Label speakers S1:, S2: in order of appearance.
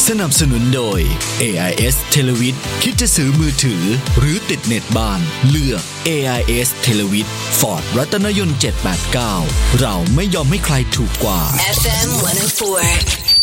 S1: สนับสนุนโดย AIS Televid คิดจะซื้อมือถือหรือติดเน็ตบ้านเลือก AIS Televid Ford รัตนยนต์789เราไม่ยอมให้ใครถูกกว่า
S2: FM 104